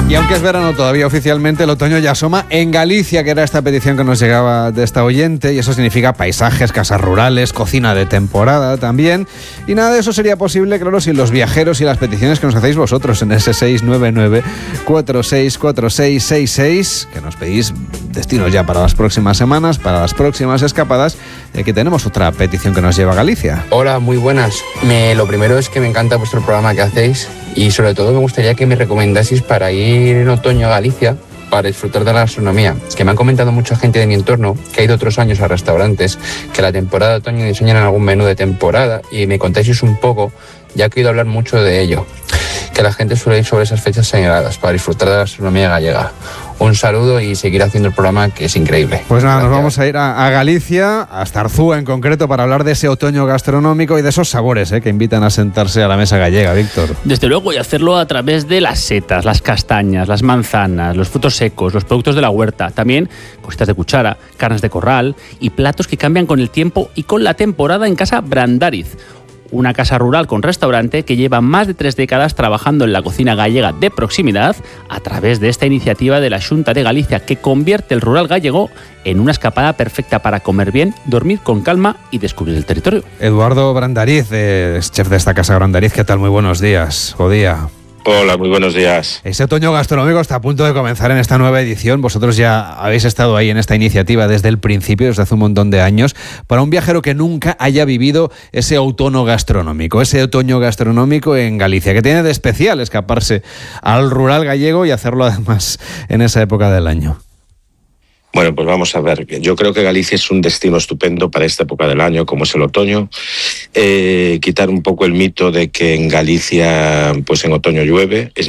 Y aunque es verano todavía oficialmente, el otoño ya asoma en Galicia, que era esta petición que nos llegaba de esta oyente, y eso significa paisajes, casas rurales, cocina de temporada también. Y nada de eso sería posible, claro, sin los viajeros y las peticiones que nos hacéis vosotros en ese 699-464666, que nos pedís destinos ya para las próximas semanas, para las próximas escapadas. Y aquí tenemos otra petición que nos lleva a Galicia. Hola, muy buenas. Lo primero es que me encanta vuestro programa que hacéis y sobre todo me gustaría que me recomendaseis para ir en otoño a Galicia para disfrutar de la gastronomía. Que me han comentado mucha gente de mi entorno que ha ido otros años a restaurantes que la temporada de otoño diseñan algún menú de temporada y me contáis un poco, ya que he oído hablar mucho de ello. Que la gente suele ir sobre esas fechas señaladas para disfrutar de la gastronomía gallega. Un saludo y seguir haciendo el programa, que es increíble. Pues nada, nos vamos a ir a Galicia, a Arzúa en concreto, para hablar de ese otoño gastronómico y de esos sabores que invitan a sentarse a la mesa gallega, Víctor. Desde luego, y hacerlo a través de las setas, las castañas, las manzanas, los frutos secos, los productos de la huerta, también cositas de cuchara, carnes de corral y platos que cambian con el tiempo y con la temporada en Casa Brandariz. Una casa rural con restaurante que lleva más de 3 décadas trabajando en la cocina gallega de proximidad a través de esta iniciativa de la Xunta de Galicia, que convierte el rural gallego en una escapada perfecta para comer bien, dormir con calma y descubrir el territorio. Eduardo Brandariz, es chef de esta casa Brandariz. ¿Qué tal? Muy buenos días. Jodía. Hola, muy buenos días. Ese otoño gastronómico está a punto de comenzar en esta nueva edición. Vosotros ya habéis estado ahí en esta iniciativa desde el principio, desde hace un montón de años. Para un viajero que nunca haya vivido ese otoño gastronómico en Galicia, que tiene de especial escaparse al rural gallego y hacerlo además en esa época del año. Bueno, pues vamos a ver. Yo creo que Galicia es un destino estupendo para esta época del año, como es el otoño. Quitar un poco el mito de que en Galicia, pues en otoño llueve. Es